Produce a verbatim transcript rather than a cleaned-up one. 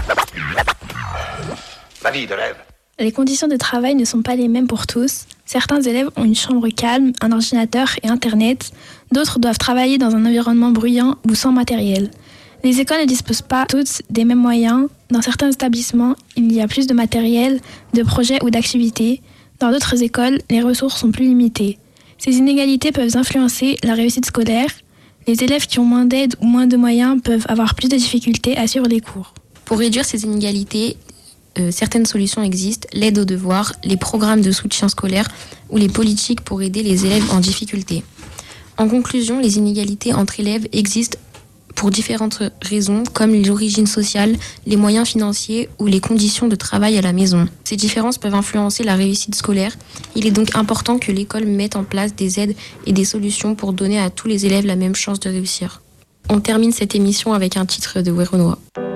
Ma vie de rêve. Les conditions de travail ne sont pas les mêmes pour tous. Certains élèves ont une chambre calme, un ordinateur et Internet. D'autres doivent travailler dans un environnement bruyant ou sans matériel. Les écoles ne disposent pas toutes des mêmes moyens. Dans certains établissements, il y a plus de matériel, de projets ou d'activités. Dans d'autres écoles, les ressources sont plus limitées. Ces inégalités peuvent influencer la réussite scolaire. Les élèves qui ont moins d'aide ou moins de moyens peuvent avoir plus de difficultés à suivre les cours. Pour réduire ces inégalités, euh, certaines solutions existent, l'aide aux devoirs, les programmes de soutien scolaire ou les politiques pour aider les élèves en difficulté. En conclusion, les inégalités entre élèves existent pour différentes raisons, comme l'origine sociale, les moyens financiers ou les conditions de travail à la maison. Ces différences peuvent influencer la réussite scolaire. Il est donc important que l'école mette en place des aides et des solutions pour donner à tous les élèves la même chance de réussir. On termine cette émission avec un titre de Werenoi.